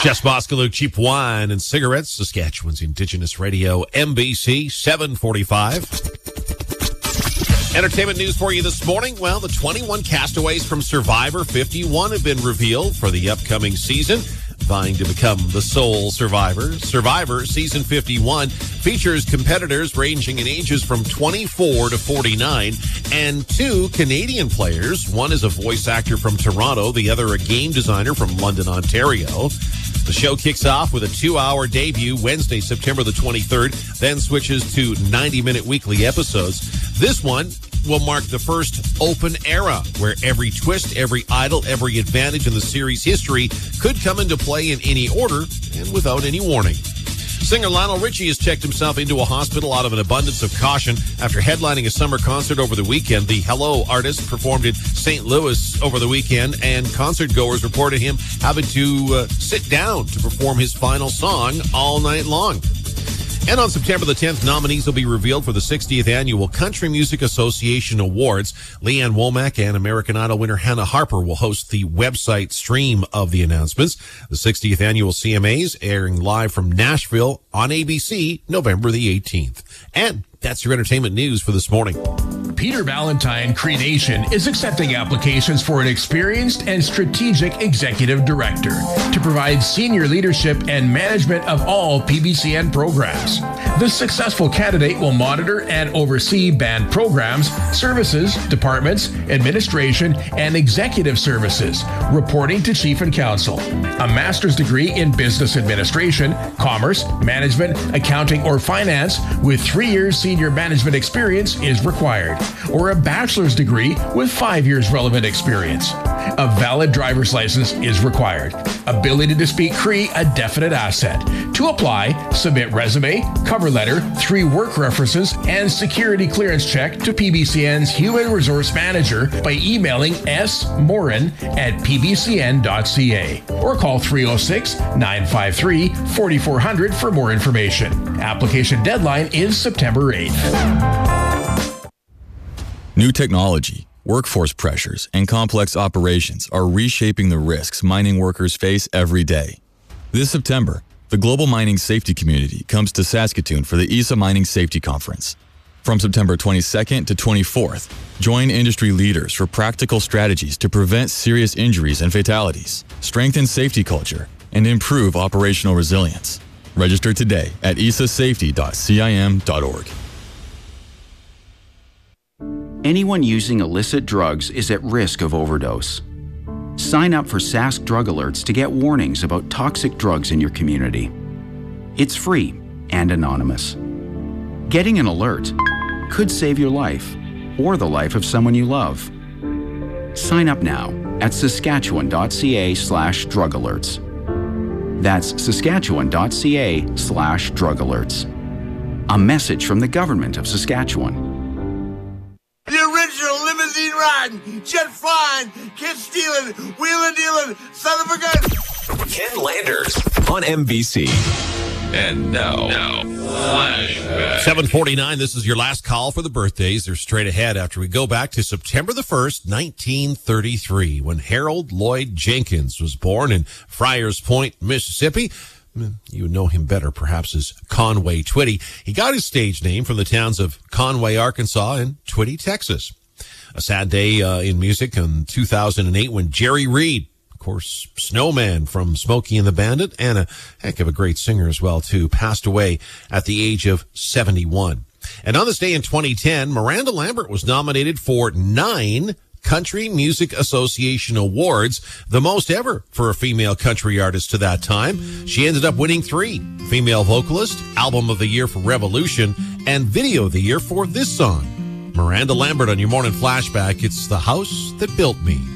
Jess Boskaluk, Cheap Wine and Cigarettes, Saskatchewan's Indigenous Radio, MBC 745. Entertainment news for you this morning. Well, the 21 castaways from Survivor 51 have been revealed for the upcoming season, vying to become the sole survivor. Survivor Season 51 features competitors ranging in ages from 24 to 49 and two Canadian players. One is a voice actor from Toronto, the other a game designer from London, Ontario. The show kicks off with a 2-hour debut Wednesday, September the 23rd, then switches to 90-minute weekly episodes. This one will mark the first open era where every twist, every idol, every advantage in the series' history could come into play in any order and without any warning. Singer Lionel Richie has checked himself into a hospital out of an abundance of caution after headlining a summer concert over the weekend. The Hello artist performed in St. Louis over the weekend, and concert goers reported him having to sit down to perform his final song all night long. And on September the 10th, nominees will be revealed for the 60th Annual Country Music Association Awards. Leanne Womack and American Idol winner Hannah Harper will host the website stream of the announcements. The 60th Annual CMAs airing live from Nashville on ABC November the 18th. And that's your entertainment news for this morning. Peter Valentine Creation is accepting applications for an experienced and strategic executive director to provide senior leadership and management of all PBCN programs. The successful candidate will monitor and oversee band programs, services, departments, administration, and executive services, reporting to Chief and Counsel. A master's degree in business administration, commerce, management, accounting, or finance with 3 years senior management experience is required, or a bachelor's degree with 5 years relevant experience. A valid driver's license is required. Ability to speak Cree, a definite asset. To apply, submit resume, cover letter, 3 work references, and security clearance check to PBCN's Human Resource Manager by emailing smorin@pbcn.ca or call 306-953-4400 for more information. Application deadline is September 8th. New technology, workforce pressures, and complex operations are reshaping the risks mining workers face every day. This September, the global mining safety community comes to Saskatoon for the ESA Mining Safety Conference. From September 22nd to 24th, join industry leaders for practical strategies to prevent serious injuries and fatalities, strengthen safety culture, and improve operational resilience. Register today at esasafety.cim.org. Anyone using illicit drugs is at risk of overdose. Sign up for Sask Drug Alerts to get warnings about toxic drugs in your community. It's free and anonymous. Getting an alert could save your life or the life of someone you love. Sign up now at saskatchewan.ca/drug alerts. That's saskatchewan.ca/drug alerts. A message from the Government of Saskatchewan. The original limousine riding, jet flying, kid stealing, wheeling dealing, son of a gun. Ken Landers on MBC. And now, flashback. 7:49, this is your last call for the birthdays. They're straight ahead after we go back to September the 1st, 1933, when Harold Lloyd Jenkins was born in Friars Point, Mississippi. You would know him better, perhaps, as Conway Twitty. He got his stage name from the towns of Conway, Arkansas, and Twitty, Texas. A sad day in music in 2008 when Jerry Reed, of course, Snowman from Smokey and the Bandit, and a heck of a great singer as well, too, passed away at the age of 71. And on this day in 2010, Miranda Lambert was nominated for 9 Country Music Association Awards, the most ever for a female country artist to that time. She ended up winning 3: Female Vocalist, Album of the Year for Revolution, and Video of the Year for this song. Miranda Lambert on your morning flashback. It's The House That Built Me.